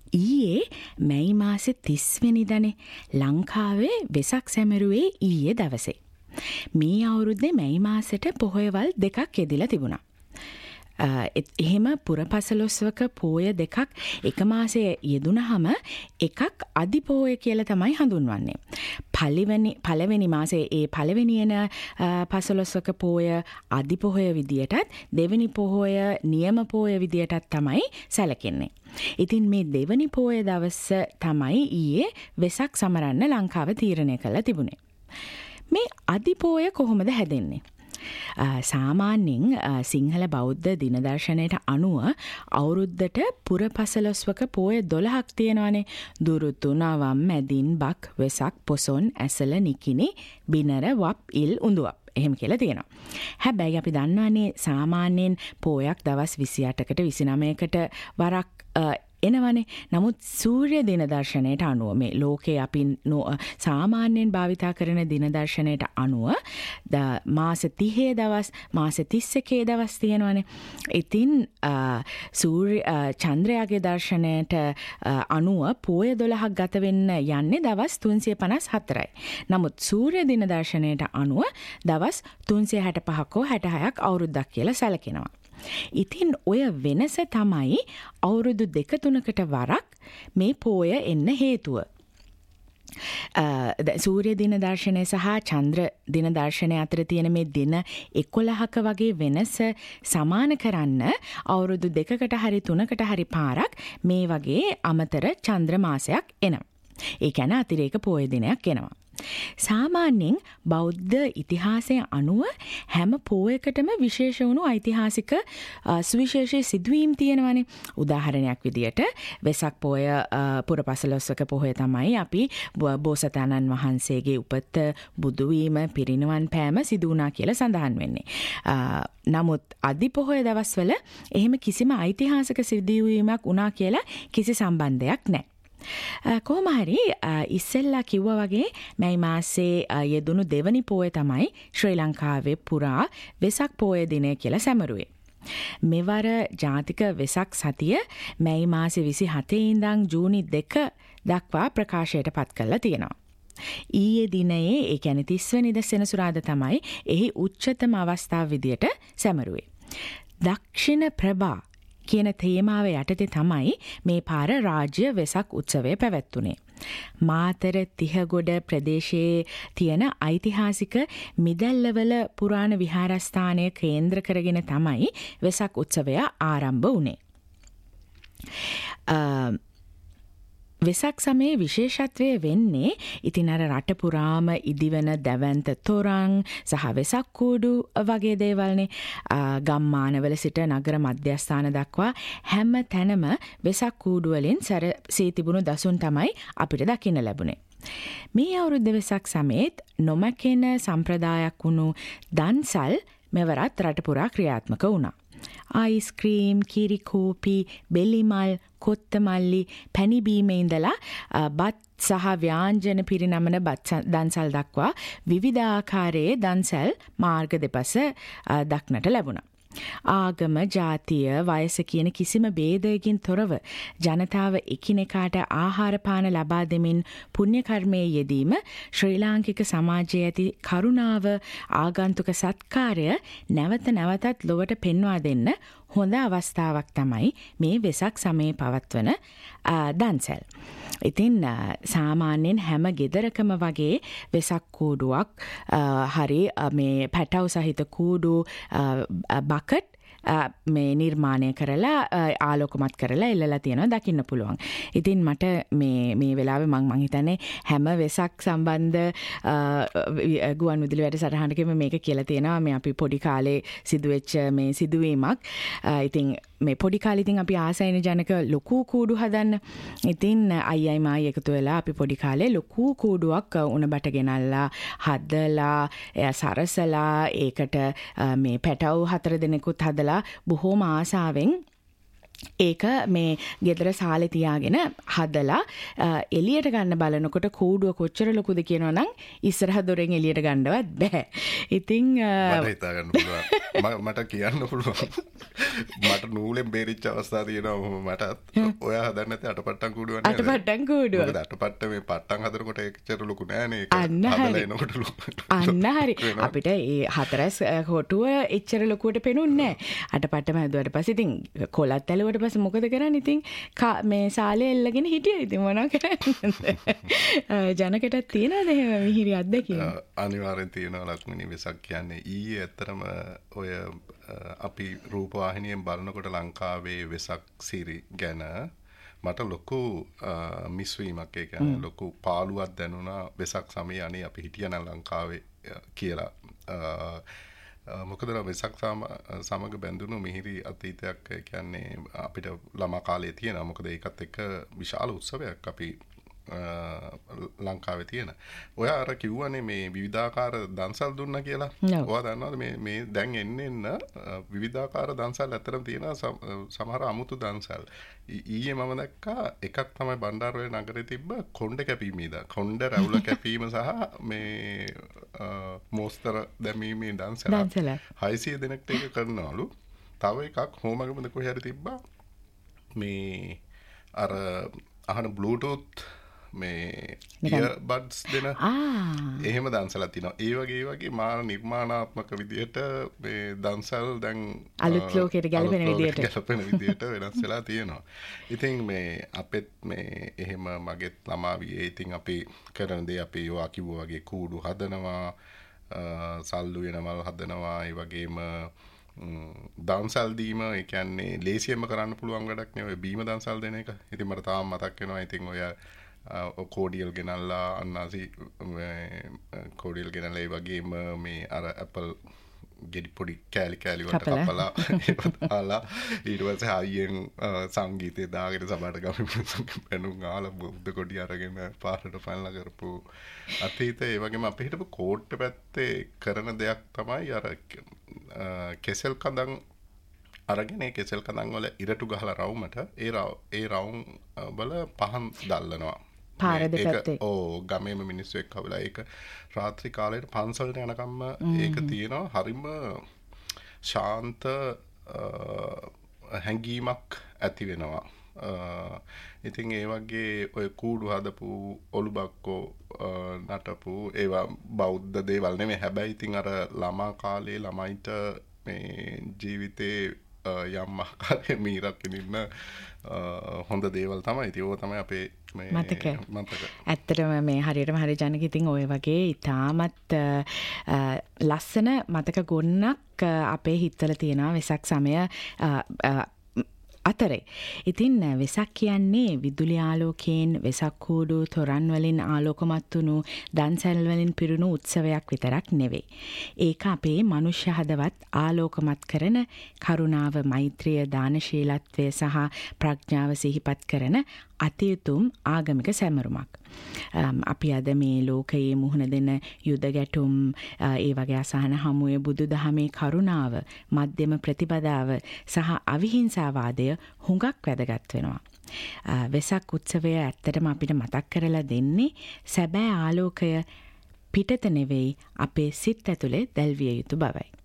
ඊයේ මැයි මාසේ 30 වෙනිදානේ ලංකාවේ වෙසක් සැමරුවේ ඊයේ දවසේ. මේ අවුරුද්දේ මැයි මාසෙට පොහොයවල් 2ක් යෙදිලා තිබුණා. එහෙම පුරපසළොස්වක පෝය 2ක් එක මාසයේ යෙදුනහම එකක් අදිපෝය කියලා තමයි හඳුන්වන්නේ. පළවෙනි මාසයේ ඒ පළවෙනි එන පසළොස්වක පෝය අදිපෝය විදියටත් දෙවෙනි පෝය නියම පෝය විදියටත් තමයි සැලකෙන්නේ. ඉතින් මේ දෙවෙනි පෝය දවස තමයි ඊයේ වෙසක් සමරන්න ලංකාව තීරණය කළා තිබුණේ. මේ අදිපෝය කොහොමද හැදෙන්නේ? සාමාන්‍යයෙන් සිංහල බෞද්ධ දිනදර්ශනයට අනුව අවුරුද්දට පුරපසළොස්වක පෝය 12ක් තියෙනවානේ. දුරුතු, නවම්, මැදින්, බක්, වෙසක්, පොසොන්, ඇසළ, නිකිණි, බිනර, වප්, ඉල්, උඳුවප්. එහෙම කියලා තියෙනවා. හැබැයි අපි දන්නවානේ සාමාන්‍යයෙන් පෝයක් දවස් 28කට 29කට වරක් එනවනේ. නමුත් සූර්ය දින දර්ශනයට අනුව මේ ලෝකේ අපි සාමාන්‍යයෙන් භාවිතා කරන දින දර්ශනයට අනුව මාස 30 දවස්, මාස 31 දවස් තියෙනවනේ. ඉතින් සූර්ය චන්ද්‍රයාගේ දර්ශනයට අනුව පෝය 12ක් ගත වෙන්න යන්නේ දවස් 354යි. නමුත් සූර්ය දින දර්ශනයට අනුව දවස් 365ක් 66ක් අවුරුද්දක් කියලා සැලකෙනවා. ඉතින් ඔය වෙනස තමයි අවුරුදු 2-3කට වරක් මේ පෝය එන්න හේතුව. සූර්ය දින දර්ශනය සහ චන්ද්‍ර දින දර්ශනය අතර තියෙන මේ දින 11ක වගේ වෙනස සමාන කරන්න අවුරුදු 2කට හරි 3කට හරි පාරක් මේ වගේ අමතර චන්ද්‍ර මාසයක් එනවා. ඒ කියන්නේ අතිරේක පෝය දිනයක් එනවා. සාමාන්‍යයෙන් බෞද්ධ ඉතිහාසය අනුව හැම පෝයකටම විශේෂ වුණු ඓතිහාසික සුවිශේෂී සිදුවීම් තියෙනවානේ. උදාහරණයක් විදියට වෙසක් පෝය පුරපසළොස්වක පෝය තමයි අපි බෝසතාණන් වහන්සේගේ උපත, බුදු වීම, පිරිනිවන් පෑම සිදු වුණා කියලා සඳහන් වෙන්නේ. නමුත් අදි පොහොය දවස්වල එහෙම කිසිම ඓතිහාසික සිදුවීමක් වුණා කියලා කිසි සම්බන්ධයක් නැහැ. කොහොම හරි ඉස්සෙල්ලා කිව්වා වගේ මැයි මාසේ යෙදුණු දෙවනි පෝය තමයි ශ්‍රී ලංකාවේ පුරා වෙසක් පෝය දිනය කියලා සැමරුවේ. මෙවර ජාතික වෙසක් සතිය මැයි මාසේ 27 ඉඳන් ජූනි 2 දක්වා ප්‍රකාශයට පත් කරලා තියෙනවා. ඊයේ දිනයේ ඒ කියන්නේ 30 වෙනිදා සෙනසුරාදා තමයි එහි උච්චතම අවස්ථාව විදියට සැමරුවේ. දක්ෂිණ ප්‍රභා කියන තේමාව යටතේ තමයි මේ පාර රාජ්‍ය වෙසක් උත්සවය පැවැත්වුණේ. මාතර තිහගොඩ ප්‍රදේශයේ තියෙන ඓතිහාසික මිදැල්ලවල පුරාණ විහාරස්ථානය කේන්ද්‍ර කරගෙන තමයි වෙසක් උත්සවය ආරම්භ වුණේ. වෙසක් සමයේ විශේෂත්වය වෙන්නේ ඉතින් අර රට පුරාම ඉදිවෙන දැවැන්ත තොරන් සහ වෙසක් කූඩු වගේ දේවල්නේ. ගම්මානවල සිට නගර මධ්‍යස්ථාන දක්වා හැම තැනම වෙසක් කූඩු වලින් සැරසී තිබුණු දසුන් තමයි අපිට දකින්න ලැබුණේ. මේ අවුරුද්ද වෙසක් සමයේත් නොමැකෙන සම්ප්‍රදායක් වුණු දන්සල් මෙවරත් රට පුරා ක්‍රියාත්මක වුණා. අයිස්ක්‍රීම්, කිරි කෝපි, බෙලිමල්, කොත්තමල්ලි, පැණිබීමේ ඉඳලා බත් සහ ව්‍යාංජන පිරිනමන දන්සල් දක්වා විවිධාකාරයේ දන්සල් මාර්ග දෙපස දක්නට ලැබුණා. ආගම, ජාතිය, වයස කියන කිසිම ભેදයකින් තොරව ජනතාව එකිනෙකාට ආහාර පාන ලබා දෙමින් පුණ්‍ය කර්මයේ යෙදීම ශ්‍රී ලාංකික සමාජයේ ඇති කරුණාව, ආගන්තුක සත්කාරය නැවත නැවතත් ලොවට පෙන්වා දෙන්න හොඳ අවස්ථාවක් තමයි මේ වෙසක් සමයේ පවත්වන දන්සැල්. ඉතින් සාමාන්‍යයෙන් හැම ගෙදරකම වගේ වෙසක් කූඩුවක් හරි මේ පැටව් සහිත කූඩු බකට් මේ නිර්මාණය කරලා ආලෝකමත් කරලා එල්ලලා තියෙනවා දකින්න පුළුවන්. ඉතින් මට මේ වෙලාවේ මම හිතන්නේ හැම වෙසක් සම්බන්ධ ගුවන් විදුලි වැඩසටහනකම මේක කියලා තියෙනවා. මේ අපි පොඩි කාලේ සිදුවෙච්ච මේ සිදුවීමක්. ඉතින් මේ පොඩි කාලේ ඉතින් අපි ආසයින ජනක ලොකු කූඩු හදන්න. ඉතින් අයියයි මායි එකතු වෙලා අපි පොඩි කාලේ ලොකු කූඩුවක් උණ බට ගෙනල්ලා හදලා සරසලා ඒකට මේ පැටව් 4 දෙනෙකුත් හදලා බොහොම ආසාවෙන් ඒක මේ ගෙදර සාලේ තියාගෙන හදලා එළියට ගන්න බලනකොට කූඩුව කොච්චර ලොකුද කියනවා නම් ඉස්සරහ දොරෙන් එළියට ගන්නවත් බෑ. ඉතින් මට හිතා ගන්න පුළුවන්. මට කියන්න පුළුවන්. මට නූලෙන් බේරිච්ච අවස්ථා තියෙනවා මටත්. ඔයා හදන්න නැති අටපට්ටම් කූඩුවක් නේද? අටපට්ටම් කූඩුව. මොකද අටපට්ට මේ පට්ටම් හදනකොට එච්චර ලොකු නෑනේ. ඒක හදලා එනකොට ලොකු. අන්න හරි. අපිට ඒ හතරස් කොටුව එච්චර ලොකුවට පෙනුන්නේ නෑ. අටපට්ටම හදුවට පස්සේ ඉතින් කොලත් ඇලුවට පස්සේ මොකද කරන්නේ? ඉතින් මේ සාලේ එල්ලගෙන හිටියා. ඉතින් මොනවා කරන්නේ? ජනකටත් තියෙනවද එහෙම මිහිරි අත්දැකීම්? අනිවාර්යෙන් තියෙනවා ලක්ෂ්මී. වෙසක් කියන්නේ ඊයේ ඇත්තරම ඔය අපි රූපවාහිනියෙන් බලනකොට ලංකාවේ වෙසක් සිරි ගැන මට ලොකු මිස්වීමක් ඒ කියන්නේ ලොකු පාළුවක් දැනුණා වෙසක් සමයේ අනේ අපි හිටියනම් ලංකාවේ කියලා. මොකද වෙසක් සමග බැඳුණු මිහිරි අතීතයක් කියන්නේ අපිට ළමා කාලේ තියෙනවා. මොකද ඒකත් එක්ක විශාල උත්සවයක් අපි ලංකාවේ තියෙන. ඔයා අර කිව්වනේ මේ විවිධාකාර දන්සල් දුන්නා කියලා. ඔයා දන්නවද මේ දැන් එන්න විවිධාකාර දන්සල් ඇත්තටම තියෙනවා සමහර අමුතු දන්සල්. ඊයේ මම දැක්කා එකක් තමයි බණ්ඩාරවැල නගරේ තිබ්බ කොණ්ඩ කැපීමේද. කොණ්ඩ රැවුල කැපීම සහ මේ මෝස්තර දැමීමේ දන්සල 600 දෙනෙක්ට ඒක කරනවලු. තව එකක් හෝමගමද කොහේ හරි තිබ්බා. මේ අර අහන බ්ලූටූත් මේ ඉයර්බඩ්ස් දෙන එහෙම දන්සලක් තියෙනවා. ඒ වගේ මා නිර්මාණාත්මක විදියට මේ දන්සල් දැන් අලුත් ලෝකෙට ගැලපෙන විදියට වෙනස් වෙලා තියෙනවා. ඉතින් මේ අපෙත් මේ එහෙම මගෙත් ළමා වියේ ඉතින් අපි කරන දේ අපි ඔයා කිව්වා වගේ කූඩු හදනවා, සල්ලු වෙන මල් හදනවා, ඒ වගේම දන්සල් දීම ඒ කියන්නේ ලේසියෙන්ම කරන්න පුළුවන් වැඩක් නෙවෙයි බීම දන්සල් දෙන එක. ඉතින් මට තාම මතක් වෙනවා. ඉතින් ඔය කෝඩියල් ගෙනල්ලා අන්නාසි කෝඩියල් ගෙනල්ලා ඒ වගේම මේ අර ඇපල් ගෙඩි පොඩි කෑලි වලට කපලා ඒවත් දාලා ඊට පස්සේ හයියෙන් සංගීතය දාගෙන සබට ගමු පැනුම් ආලා බුද්ධ කොඩි අරගෙන පාරට පැනලා කරපු අතීත ඒ වගේම අපි හිටපු කෝට්ට පැත්තේ කරන දෙයක් තමයි අර කෙසෙල් කඳන් අරගෙන ඒ කෙසෙල් කඳන් වල ඉරටු ගහලා රවුමට ඒ රවුම් වල පහන් දැල්ලනවා පාර දෙපැත්තේ. ඔව් ගමේම මිනිස්සු එක්ක හවලා ඒක රාත්‍රී කාලේට පන්සලට යනකම්ම ඒක තියෙනවා. හරිම ශාන්ත හැඟීමක් ඇති වෙනවා. ඉතින් ඒ වගේ ඔය කූඩු හදපු ඔලුබක්කෝ නටපු ඒවා බෞද්ධ දේවල් නෙමෙයි. හැබැයි ඉතින් අර ළමා කාලේ ළමයිට මේ ජීවිතේ යම් ආකාරයක මීරක් ඉන්න හොඳ දේවල් තමයි. ඉතින් ඕක තමයි අපේ මේ මතක. ඇත්තටම මේ හරියටම හරි ජනක ඉතින් ඔය වගේ ඉතාමත් ලස්සන මතක ගොන්නක් අපේ හිතවල තියෙනවා වෙසක් සමය අතරේ. ඉතින් වෙසක් කියන්නේ විදුලි ආලෝකයෙන් වෙසක් කූඩු තොරන් වලින් ආලෝකමත් වුණු දන්සැල් වලින් පිරුණු උත්සවයක් විතරක් නෙවෙයි. ඒක අපේ මනුෂ්‍ය හදවත් ආලෝකමත් කරන කරුණාව, මෛත්‍රිය, දානශීලත්වය සහ ප්‍රඥාව සිහිපත් කරන අතිඋතුම් ආගමික සැමරුමක්. අපි අද මේ ලෝකයේ මුහුණ දෙන යුද ගැටුම් ඒ වගේ අසහන හමුවේ බුදුදහමේ කරුණාව, මධ්‍යම ප්‍රතිපදාව සහ අවිහිංසාවාදය හුඟක් වැදගත් වෙනවා. වෙසක් උත්සවය ඇත්තටම අපිට මතක් කරලා දෙන්නේ සැබෑ ආලෝකය පිටත නෙවෙයි අපේ සිත් ඇතුලේ දැල්විය යුතු බවයි.